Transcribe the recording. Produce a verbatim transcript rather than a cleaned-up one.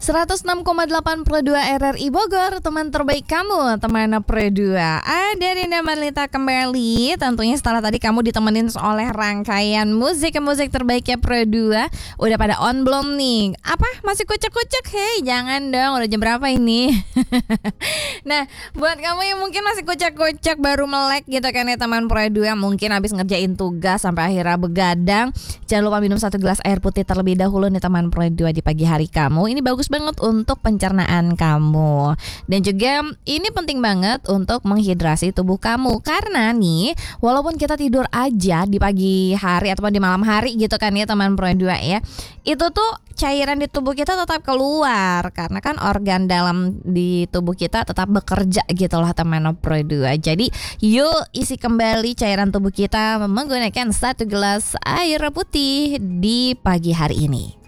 seratus enam koma delapan Pro dua R R I Bogor, teman terbaik kamu, teman Pro dua. Ada Dinda Marlita kembali. Tentunya setelah tadi kamu ditemenin oleh rangkaian musik-musik terbaiknya Pro dua. Udah pada on belum nih? Apa? Masih kucek-kucek? Hei, jangan dong, udah jam berapa ini? Nah, buat kamu yang mungkin masih kucek-kucek baru melek gitu kan ya teman Pro dua, mungkin habis ngerjain tugas sampai akhirnya begadang, jangan lupa minum satu gelas air putih terlebih dahulu nih teman Pro dua di pagi hari kamu. Ini bagus banget untuk pencernaan kamu. Dan juga ini penting banget untuk menghidrasi tubuh kamu. Karena nih, walaupun kita tidur aja di pagi hari atau di malam hari gitu kan ya teman Pro dua ya, itu tuh cairan di tubuh kita tetap keluar. Karena kan organ dalam di tubuh kita tetap bekerja gitu lah teman Pro dua. Jadi yuk isi kembali cairan tubuh kita menggunakan satu gelas air putih di pagi hari ini.